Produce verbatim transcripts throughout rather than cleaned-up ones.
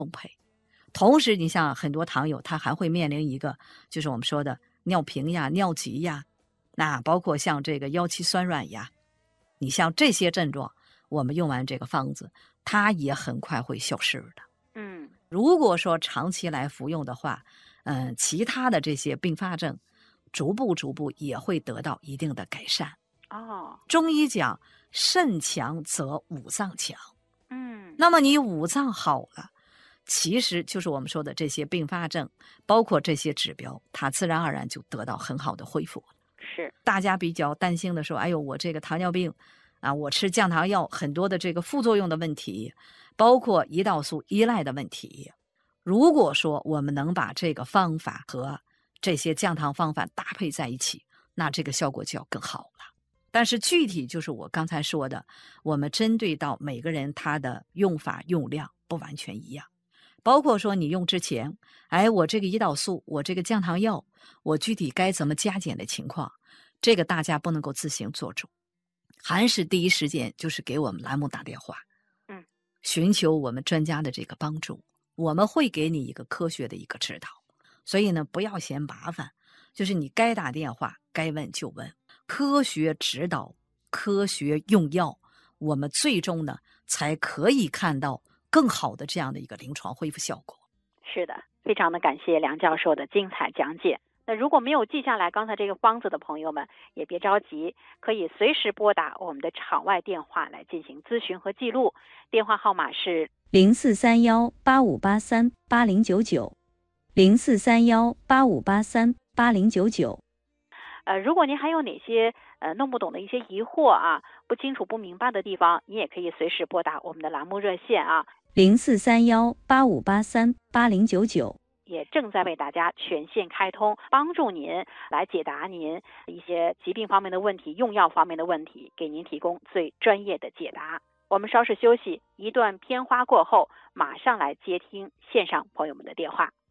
丰沛。同时你像很多糖友他还会面临一个就是我们说的尿频呀、尿急呀，那包括像这个腰膝酸软呀，你像这些症状我们用完这个方子它也很快会消失的。 嗯， 如果说长期来服用的话，嗯，其他的这些并发症逐步逐步也会得到一定的改善。 哦， 中医讲肾强则五脏强， 嗯， 那么你五脏好了，其实就是我们说的这些并发症，包括这些指标，它自然而然就得到很好的恢复。 是， 大家比较担心的说，哎呦，我这个糖尿病啊，我吃降糖药很多的这个副作用的问题，包括胰岛素依赖的问题。如果说我们能把这个方法和这些降糖方法搭配在一起，那这个效果就要更好了。但是具体就是我刚才说的，我们针对到每个人他的用法用量不完全一样，包括说你用之前，哎，我这个胰岛素，我这个降糖药，我具体该怎么加减的情况，这个大家不能够自行做主，还是第一时间就是给我们栏目打电话， 嗯， 寻求我们专家的这个帮助，我们会给你一个科学的一个指导。所以呢，不要嫌麻烦，就是你该打电话该问就问，科学指导，科学用药，我们最终呢才可以看到更好的这样的一个临床恢复效果。 是的，非常的感谢梁教授的精彩讲解。那如果没有记下来刚才这个方子的朋友们，也别着急，可以随时拨打我们的场外电话来进行咨询和记录。电话号码是零四三幺八五八三八零九九，零四三幺八五八三八零九九。 呃，如果您还有哪些呃弄不懂的一些疑惑啊，不清楚不明白的地方，你也可以随时拨打我们的栏目热线啊， 零四三幺八五八三八零九九。 也正在为大家全线开通，帮助您来解答您一些疾病方面的问题、用药方面的问题，给您提供最专业的解答。我们稍事休息，一段片花过后，马上来接听线上朋友们的电话。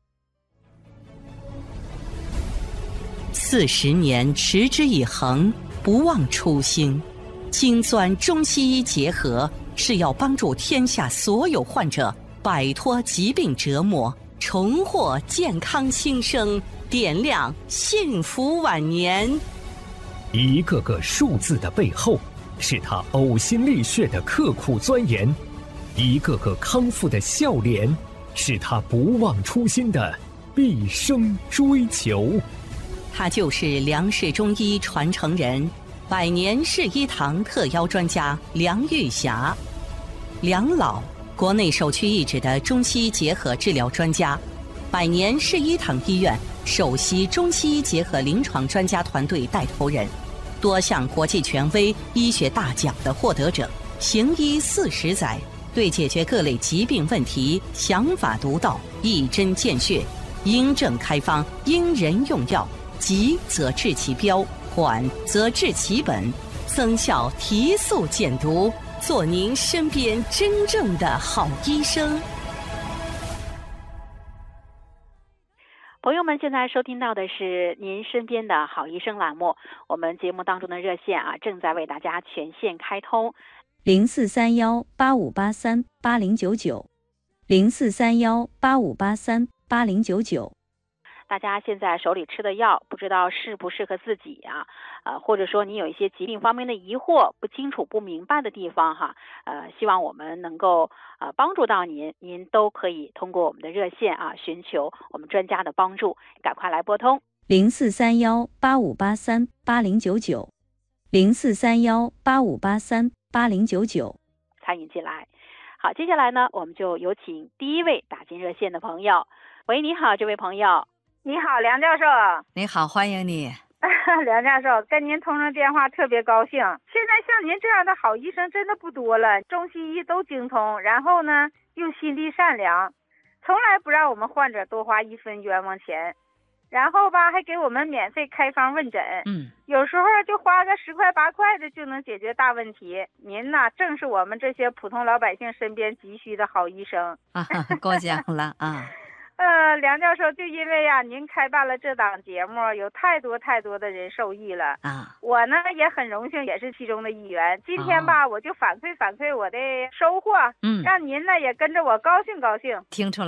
四十年持之以恒，不忘初心，精钻中西医结合，是要帮助天下所有患者摆脱疾病折磨，重获健康新生，点亮幸福晚年。 一个个数字的背后，是他呕心沥血的刻苦钻研；一个个康复的笑脸，是他不忘初心的毕生追求。 他就是梁氏中医传承人，百年世医堂特邀专家梁玉霞。梁老，国内首屈一指的中西医结合治疗专家，百年世医堂医院首席中西医结合临床专家团队带头人，多项国际权威医学大奖的获得者，行医四十载，对解决各类疾病问题想法独到，一针见血，因症开方，因人用药，急则治其标，缓则治其本，增效提速减毒，做您身边真正的好医生。 朋友们，现在收听到的是您身边的好医生栏目，我们节目当中的热线啊，正在为大家全线开通， 零四三幺八五八三八零九九，零四三幺八五八三八零九九。 大家现在手里吃的药不知道适不适合自己啊，呃，或者说你有一些疾病方面的疑惑，不清楚不明白的地方哈，呃，希望我们能够呃帮助到您，您都可以通过我们的热线啊，寻求我们专家的帮助，赶快来拨通零四三幺八五八三八零九九，零四三幺八五八三八零九九， 参与进来。好，接下来呢，我们就有请第一位打进热线的朋友。喂，你好，这位朋友。 你好，梁教授。 你好，欢迎你。 梁教授，跟您通上电话特别高兴。现在像您这样的好医生真的不多了，中西医都精通，然后呢又心地善良，从来不让我们患者多花一分冤枉钱，然后吧还给我们免费开方问诊， 嗯， 有时候就花个十块八块的就能解决大问题。您呐，正是我们这些普通老百姓身边急需的好医生啊，过奖了啊。 呃，梁教授，就因为呀，您开办了这档节目，有太多太多的人受益了啊。我呢也很荣幸，也是其中的一员。今天吧，哦、我就反馈反馈我的收获， 嗯， 让您呢也跟着我高兴高兴。 听出来。